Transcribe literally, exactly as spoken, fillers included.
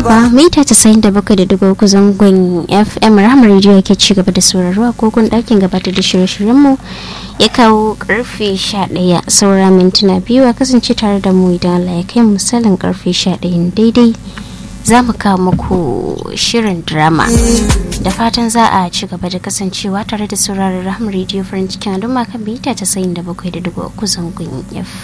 ba mita casa'in da bakwai da digo uku zangon F M Rahama Radio yake ci gaba da sauraro a kogon ɗakin gabatar da shirye-shiryenmu ya kawo karfe sha ɗaya saura mintuna biyu a kasance tare da mu idan Allah ya kai misalin karfe sha ɗaya daidai za mu kawo muku shirin drama da fatan za a ci gaba da kasancewa tare da sauraron Rahama Radio farin cikin al'umma kan mita casa'in da bakwai da digo uku zangon F